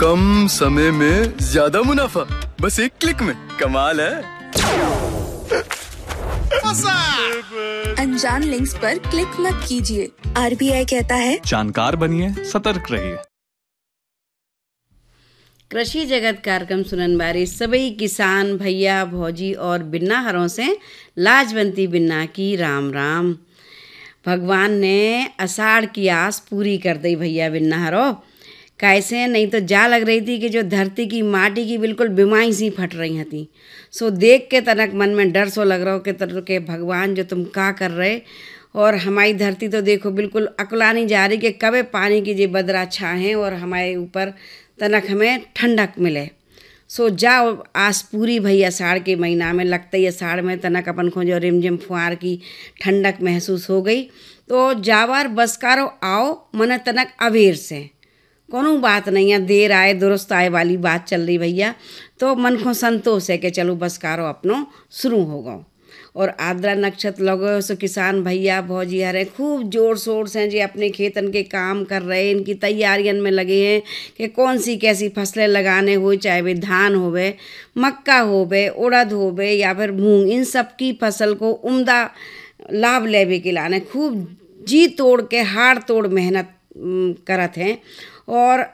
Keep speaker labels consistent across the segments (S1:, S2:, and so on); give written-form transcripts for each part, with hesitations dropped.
S1: कम समय में ज्यादा मुनाफा, बस एक क्लिक में। कमाल है।
S2: अनजान लिंक्स पर क्लिक मत कीजिए। RBI कहता है
S3: जानकार बनिए, सतर्क रहिए।
S4: कृषि जगत कार्यक्रम सुनन बारी सभी किसान भैया भौजी और बिन्नाहरों से लाजवंती बिन्ना की राम राम। भगवान ने आषाढ़ की आस पूरी कर दी भैया बिन्नाहरों। कैसे नहीं तो जा लग रही थी कि जो धरती की माटी की बिल्कुल बिमाई सी फट रही थी। सो देख के तनक मन में डर सो लग रहा हो कि तर के भगवान जो तुम क्या कर रहे। और हमारी धरती तो देखो बिल्कुल अकुलानी जा रही कि कबे पानी की जे बदरा छाहें और हमारे ऊपर तनक हमें ठंडक मिले। सो जाओ आस पूरी भई आषाढ़ के महीना में। लगता ही आषाढ़ में तनक अपन को जो रिमझिम फुहार की ठंडक महसूस हो गई। तो जावार बसकारो आओ मन तनक अबेर से कोनो बात नहीं है, देर आए दुरुस्त आए वाली बात चल रही भैया। तो मन को संतोष है कि चलो बसकारो अपनो शुरू हो गओ। और आद्रा नक्षत्र लगो सो किसान भैया भौजी हरे खूब जोर शोर से जी अपने खेतन के काम कर रहे हैं। इनकी तैयारियन में लगे हैं कि कौन सी कैसी फसलें लगाने हो, चाहे वे धान होवे, मक्का होवे, उड़द होवे या फिर मूंग। इन सब की फसल को उम्दा लाभ लेवे के लाने खूब जी तोड़ के हाड़ तोड़ मेहनत करत हैं। और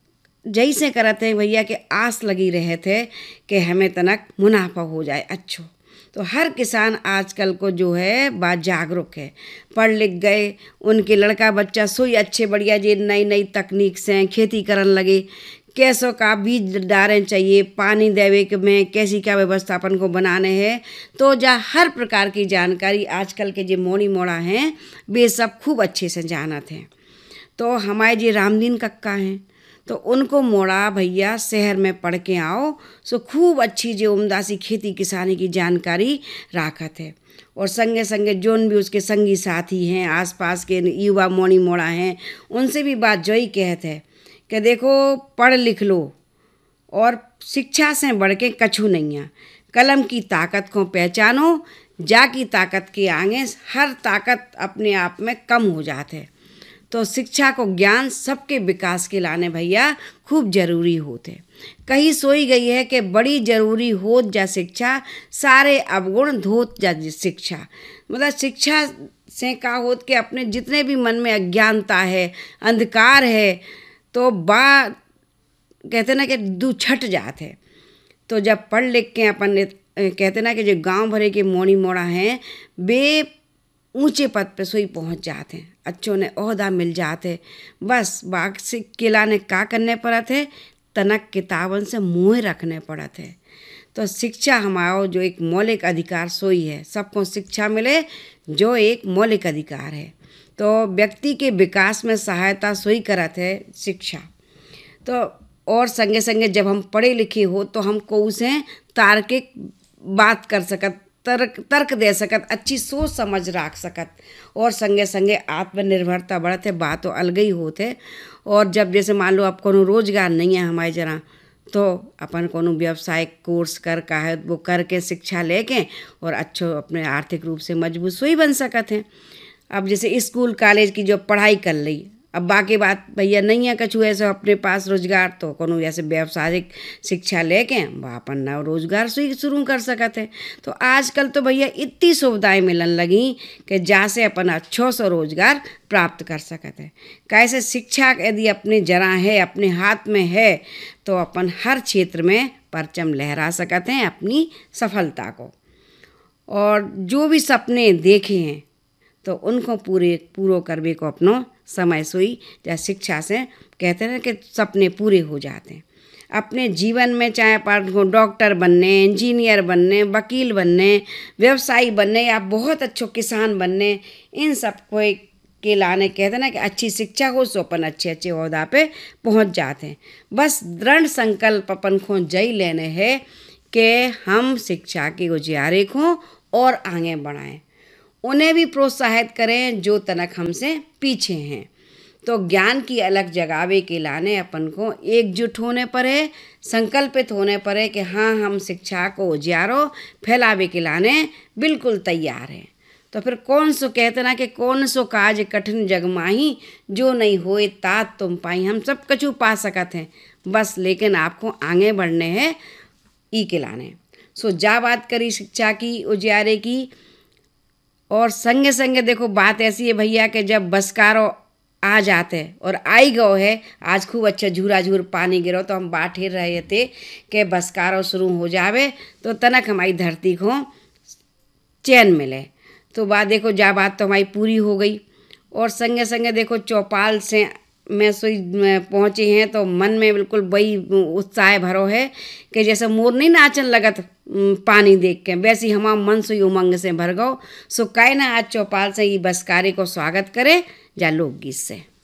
S4: जैसे करत हैं भैया के आस लगी रहे थे कि हमें तनक मुनाफा हो जाए अच्छो। तो हर किसान आजकल को जो है बात जागरूक है, पढ़ लिख गए। उनके लड़का बच्चा सोई अच्छे बढ़िया जे नई नई तकनीक से खेती करन लगे। कैसों का बीज डालें चाहिए, पानी देवे के में कैसी क्या व्यवस्थापन को बनाने हैं। तो जा हर प्रकार की जानकारी आजकल के जो मोड़ी मोड़ा हैं वे सब खूब अच्छे से जानत हैं। तो हमारे जी रामदीन कक्का हैं तो उनको मोड़ा भैया शहर में पढ़ के आओ। सो खूब अच्छी जो उम्दा सी खेती किसानी की जानकारी राखत है। और संगे संगे जोन भी उसके संगी साथी हैं आसपास के युवा मोड़ी मोड़ा हैं उनसे भी बात जो ही कहते हैं कि देखो पढ़ लिख लो और शिक्षा से बढ़ के कछु नहीं है। कलम की ताकत को पहचानो, जा की ताकत के आगे हर ताकत अपने आप में कम हो जाते। तो शिक्षा को ज्ञान सबके विकास के लाने भैया खूब जरूरी होते। कहीं सोई गई है कि बड़ी जरूरी होत जा शिक्षा, सारे अवगुण धोत जा शिक्षा। मतलब शिक्षा से का होत कि अपने जितने भी मन में अज्ञानता है, अंधकार है, तो कहते ना कि दू छट जाते। तो जब पढ़ लिख के अपन कहते ना कि जो गांव भरे के मोड़ी मोड़ा हैं वे ऊंचे पद पे सोई पहुंच जाते हैं, अच्छों ने ओहदा मिल जाते। बस बाग से किला ने का करने पड़ा थे, तनक किताबन से मुँह रखने पड़ा थे। तो शिक्षा हमारा जो एक मौलिक अधिकार सोई है, सबको शिक्षा मिले जो एक मौलिक अधिकार है। तो व्यक्ति के विकास में सहायता सोई करत है शिक्षा। तो और संगे संगे जब हम पढ़े लिखे हो तो हमको उसे तार्किक बात कर सकत, तर्क दे सकत, अच्छी सोच समझ रख सकत। और संगे संगे आत्मनिर्भरता बढ़त है, बात तो अलग ही होते। और जब जैसे मान लो आप कोनो रोजगार नहीं है हमारे जरा, तो अपन कोनो व्यवसायिक कोर्स कर का है वो करके शिक्षा लेके और अच्छो अपने आर्थिक रूप से मजबूत सोई बन सकत हैं। अब जैसे स्कूल कॉलेज की जो पढ़ाई कर ली, अब बाकी बात भैया नहीं है कछु ऐसे अपने पास रोजगार, तो कोनो ऐसे व्यावसायिक शिक्षा लेके वह अपन नव रोजगार शुरू कर सकते हैं। तो आजकल तो भैया इतनी सुविधाएं मिलन लगी कि जैसे अपन अच्छो से रोजगार प्राप्त कर सकते हैं। कैसे शिक्षा यदि अपने जरा है, अपने हाथ में है, तो अपन हर क्षेत्र में परचम लहरा सकते हैं अपनी सफलता को। और जो भी सपने देखे हैं तो उनको पूरो करवे को अपनो समय सोई या शिक्षा से कहते हैं कि सपने पूरे हो जाते हैं। अपने जीवन में चाहे अपन डॉक्टर बनने, इंजीनियर बनने, वकील बनने, व्यवसायी बनने या बहुत अच्छो किसान बनने, इन सब को के लाने कहते हैं ना कि अच्छी शिक्षा हो सो अपन अच्छे अच्छे ओहदा पे पहुंच जाते हैं। बस दृढ़ संकल्प अपन को जय लेने हैं कि हम शिक्षा के उजियारे को और आगे बढ़ाएं, उन्हें भी प्रोत्साहित करें जो तनक हमसे पीछे हैं। तो ज्ञान की अलग जगावे के लाने अपन को एकजुट होने पर है, संकल्पित होने पर है कि हाँ हम शिक्षा को उजियारो फैलावे के लाने बिल्कुल तैयार हैं। तो फिर कौन सो कहते ना कि कौन सो काज कठिन जग माही, जो नहीं होए तात तुम पाई। हम सब कछु पा सकत हैं, बस लेकिन आपको आगे बढ़ने हैं ई के लाने। सो जा बात करी शिक्षा की उजियारे की। और संगे संगे देखो बात ऐसी है भैया कि जब बसकारो आ जाते और आई गो है, आज खूब अच्छा झूरा झूर पानी गिरो, तो हम बाठे रहे थे कि बसकारो शुरू हो जावे तो तनक हमारी धरती को चैन मिले। तो बात देखो जा बात तो हमारी पूरी हो गई। और संगे संगे देखो चौपाल से में सोई पहुँचे हैं तो मन में बिल्कुल वही उत्साह भरो है कि जैसे मोर नहीं नाचन लगत पानी देख के, वैसे ही हमारा मन सोई उमंग से भर गो। सो काहे ना आज चौपाल से ही बसकारे को स्वागत करे जा लोकगीत से।